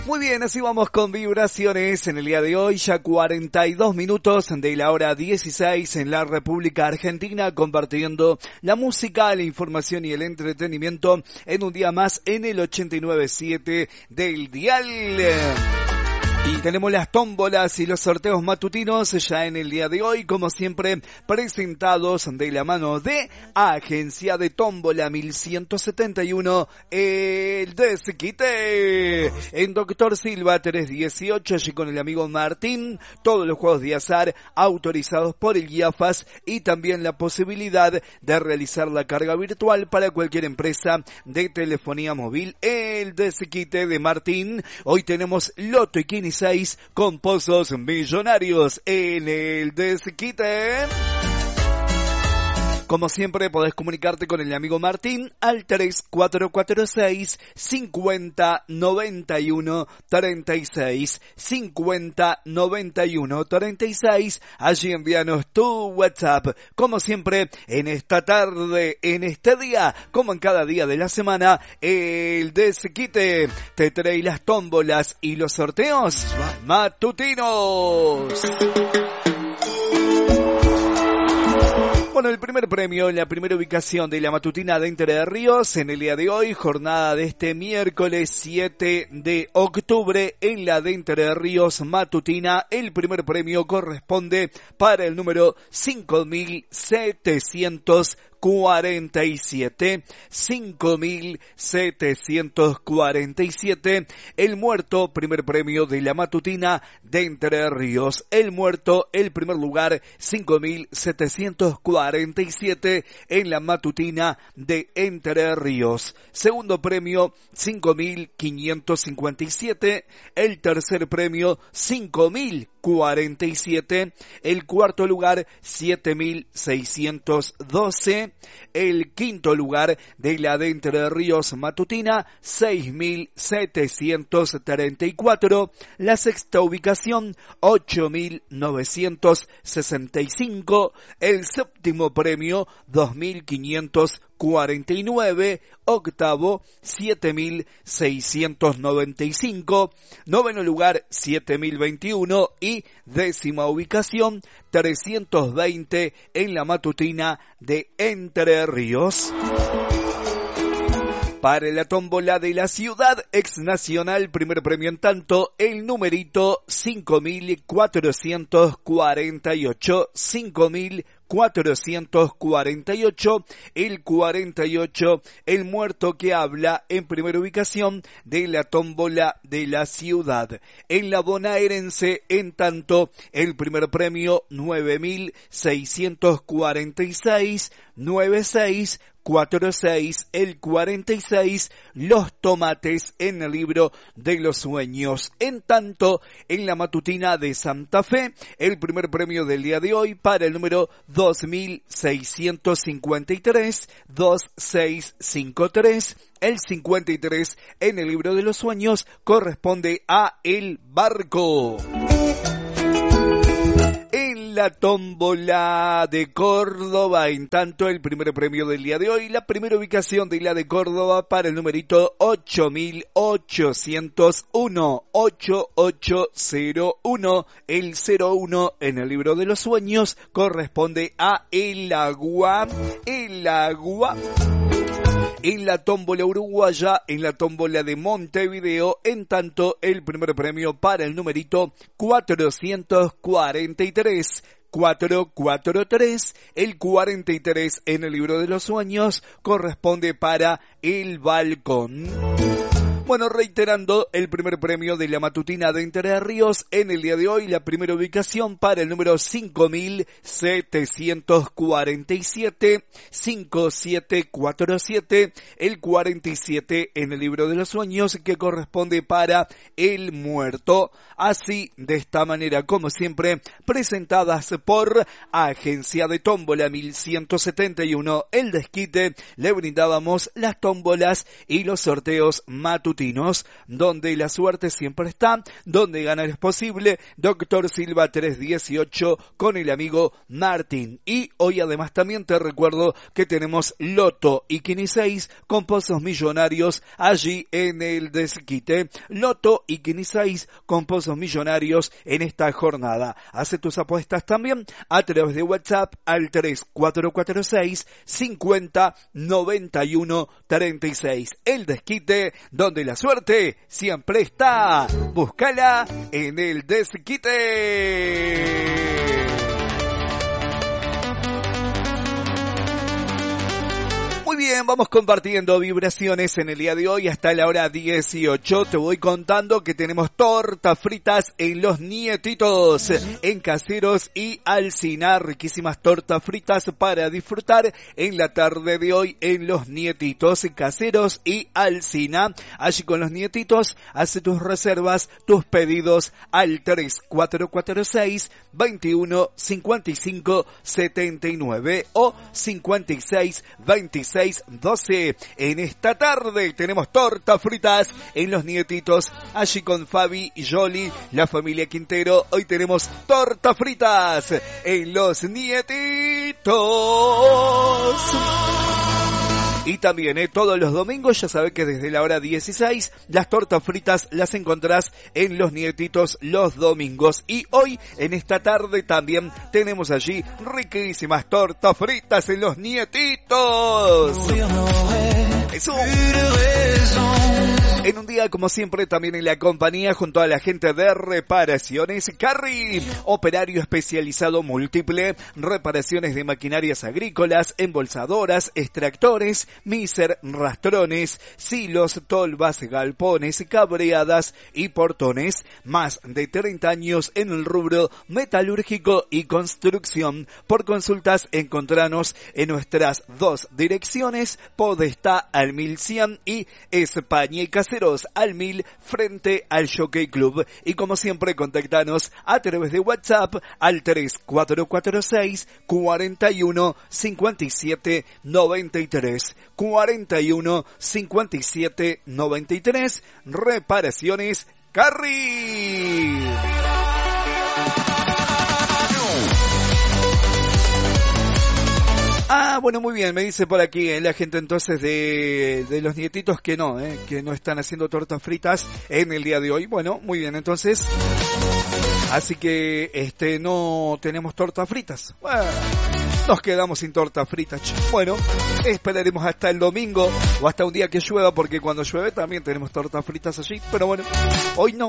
Muy bien, así vamos con vibraciones en el día de hoy, ya 42 minutos de la hora 16 en la República Argentina, compartiendo la música, la información y el entretenimiento en un día más en el 89.7 del dial. Y tenemos las tómbolas y los sorteos matutinos ya en el día de hoy, como siempre, presentados de la mano de Agencia de Tómbola 1171, el Desquite. En Doctor Silva 318, allí con el amigo Martín, todos los juegos de azar autorizados por el IAFAS y también la posibilidad de realizar la carga virtual para cualquier empresa de telefonía móvil. El Desquite de Martín. Hoy tenemos Loto y Kini 6 con pozos millonarios en el Desquite. Como siempre, podés comunicarte con el amigo Martín al 3446 50 91 36 50 91 36. Allí envíanos tu WhatsApp. Como siempre, en esta tarde, en este día, como en cada día de la semana, el Desquite te trae las tómbolas y los sorteos matutinos. Bueno, el primer premio, la primera ubicación de la matutina de Entre Ríos en el día de hoy, jornada de este miércoles 7 de octubre en la de Entre Ríos matutina. El primer premio corresponde para el número 5747. 5747. El muerto, primer premio de la matutina de Entre Ríos. El muerto, el primer lugar, 5747 en la matutina de Entre Ríos. Segundo premio, 5557. El tercer premio, 5047. El cuarto lugar, 7612. El quinto lugar de la de Entre Ríos matutina, 6734. La sexta ubicación, 8965. El séptimo premio, 2549. Octavo, 7695. Noveno lugar, 7021. Y décima ubicación, 320 en la matutina de Entre Ríos. Para la tómbola de la ciudad ex nacional, primer premio en tanto, el numerito 5448. 5448, el 48, el muerto que habla en primera ubicación de la tómbola de la ciudad. En la bonaerense, en tanto, el primer premio 9646, 9646, el 46, los tomates en el libro de los sueños. En tanto, en la matutina de Santa Fe, el primer premio del día de hoy para el número 2653, 2653, el 53 en el libro de los sueños corresponde a El Barco. En la tómbola de Córdoba, en tanto, el primer premio del día de hoy, la primera ubicación de la de Córdoba para el numerito 8801, 8801, el 01 en el libro de los sueños corresponde a El Agua, El Agua. En la tómbola uruguaya, en la tómbola de Montevideo, en tanto, el primer premio para el numerito 443. 443, el 43 en el libro de los sueños corresponde para El Balcón. Bueno, reiterando, el primer premio de la matutina de Entre Ríos en el día de hoy, la primera ubicación para el número 5747, 5747, el 47 en el libro de los sueños que corresponde para El Muerto. Así, de esta manera, como siempre, presentadas por Agencia de Tómbola 1171, el Desquite, le brindábamos las tómbolas y los sorteos matutinos matutinos, donde la suerte siempre está, donde ganar es posible. Doctor Silva 318 con el amigo Martín. Y hoy además también te recuerdo que tenemos Loto y Quini 6 con pozos millonarios allí en el Desquite. Loto y Quini 6 con pozos millonarios en esta jornada. Hace tus apuestas también a través de WhatsApp al 3446 50 91 36. El Desquite, donde la suerte siempre está. Búscala en el Desquite. Muy bien, vamos compartiendo vibraciones en el día de hoy hasta la hora 18. Te voy contando que tenemos tortas fritas en Los Nietitos, en Caseros y Alsina. Riquísimas tortas fritas para disfrutar en la tarde de hoy en Los Nietitos, en Caseros y Alsina. Allí con Los Nietitos, hace tus reservas, tus pedidos al 3446 21 55 79 o 56 26 12. En esta tarde tenemos tortas fritas en Los Nietitos, allí con Fabi y Yoli, la familia Quintero. Hoy tenemos tortas fritas en Los Nietitos. Y también todos los domingos, ya sabes que desde la hora 16, las tortas fritas las encontrás en Los Nietitos los domingos. Y hoy, en esta tarde, también tenemos allí riquísimas tortas fritas en Los Nietitos. Eso. En un día, como siempre, también en la compañía junto a la gente de Reparaciones Carri, operario especializado múltiple, reparaciones de maquinarias agrícolas, embolsadoras, extractores, miser, rastrones, silos, tolvas, galpones, cabreadas y portones. Más de 30 años en el rubro metalúrgico y construcción. Por consultas, encontranos en nuestras dos direcciones, Podestá al 1100 y España y Caseros al 1000 frente al Jockey Club. Y como siempre, contactanos a través de WhatsApp al 3446 41 57 93. 41 57 93. Reparaciones Carri. Ah, bueno, muy bien, me dice por aquí la gente entonces de Los Nietitos que no están haciendo tortas fritas en el día de hoy. Bueno, muy bien, entonces, así que no tenemos tortas fritas. Bueno, nos quedamos sin tortas fritas. Bueno, esperaremos hasta el domingo o hasta un día que llueva, porque cuando llueve también tenemos tortas fritas allí, pero bueno, hoy no.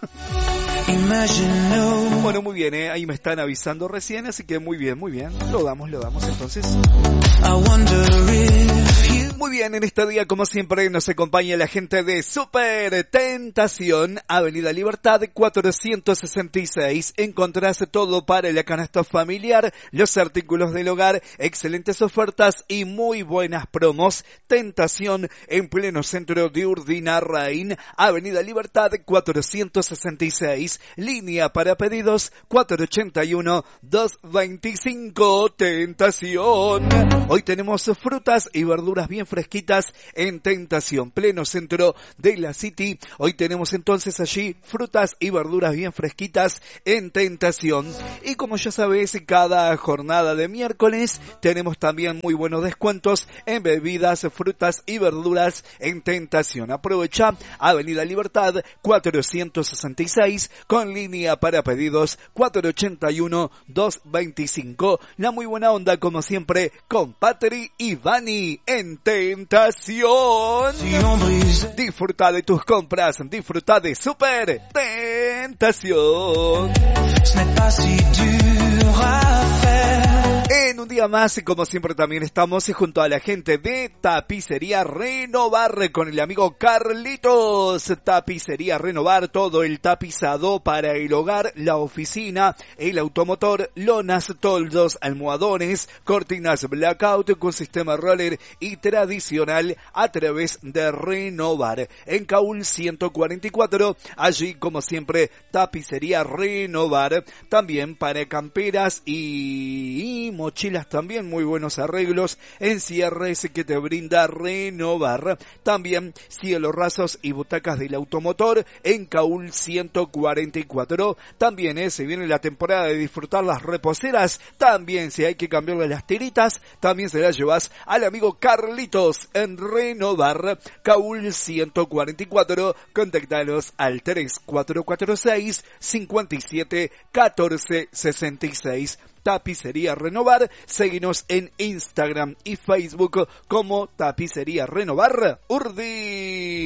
Bueno, muy bien, ahí me están avisando recién, así que muy bien, lo damos entonces. Muy bien, en este día, como siempre, nos acompaña la gente de Super Tentación, Avenida Libertad 466. Encontrás todo para la canasta familiar, los artículos del hogar, excelentes ofertas y muy buenas promos. Tentación en pleno centro de Urdinarrain, Avenida Libertad 466. Línea para pedidos 481-225. Tentación. Hoy tenemos frutas y verduras bien fresquitas en Tentación, pleno centro de la City. Hoy tenemos entonces allí frutas y verduras bien fresquitas en Tentación. Y como ya sabes, cada jornada de miércoles tenemos también muy buenos descuentos en bebidas, frutas y verduras en Tentación. Aprovecha Avenida Libertad 466 con línea para pedidos 481-225. La muy buena onda, como siempre, con Patri y Vani en Tentación. Disfruta de tus compras, disfruta de Super Tentación. En un día más, como siempre, también estamos junto a la gente de Tapicería Renovar con el amigo Carlitos. Tapicería Renovar, todo el tapizado para el hogar, la oficina, el automotor, lonas, toldos, almohadones, cortinas blackout con sistema roller y tradicional a través de Renovar. En Caúl 144, allí como siempre, Tapicería Renovar. También para camperas y mochilas mochilas también, muy buenos arreglos en cierres que te brinda Renovar. También cielos rasos y butacas del automotor en Caúl 144. También se viene la temporada de disfrutar las reposeras. También si hay que cambiarle las tiritas, también se las llevas al amigo Carlitos en Renovar, Caúl 144. Contactalos al 3446 57 14 66. Tapicería Renovar. Seguinos en Instagram y Facebook como Tapicería Renovar Urdi.